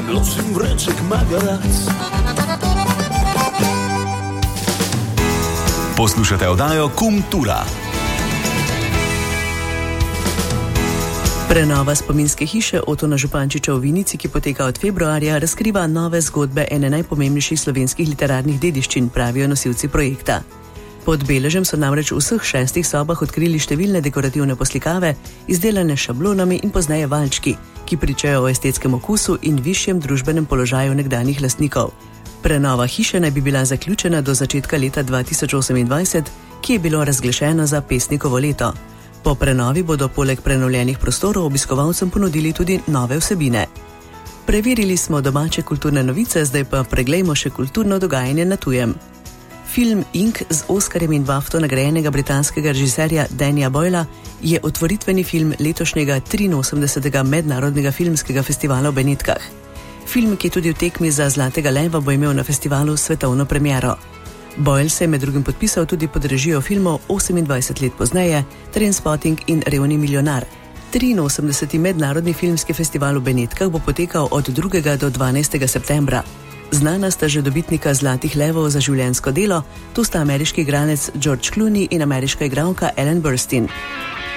Nosim vreček magarac. Poslušate oddajo Kultura. Prenova spominske hiše Otona Župančiča v Vinici, ki poteka od februarja, razkriva nove zgodbe ene najpomembnejših slovenskih literarnih dediščin, pravijo nosilci projekta. Pod beležem so namreč v vseh 6 sobah odkrili številne dekorativne poslikave, izdelane s šablonami in pozneje valčki, ki pričajo o estetskem okusu in višjem družbenem položaju nekdanjih lastnikov. Prenova hiše naj bi bila zaključena do začetka leta 2028, ki je bilo razglašeno za pesnikovo leto. Po prenovi bodo poleg prenovljenih prostorov obiskovalcem ponudili tudi nove vsebine. Preverili smo domače kulturne novice, zdaj pa preglejmo še kulturno dogajanje na tujem. Film Ink z Oskarjem in BAFTO nagrajenega britanskega režiserja Danyja Boyla je otvoritveni film letošnjega 83. mednarodnega filmskega festivala v Benetkah. Film, ki tudi v tekmi za Zlatega leva, bo imel na festivalu svetovno premiero. Boyle se je med drugim podpisal tudi pod režijo filmov 28 let pozneje, Trainspotting in Revni milijonar. 83. mednarodni filmski festival v Benetkah bo potekal od 2. do 12. septembra. Znana sta že dobitnika Zlatih levov za življenjsko delo, tu sta ameriški igralec George Clooney in ameriška igralka Ellen Burstyn.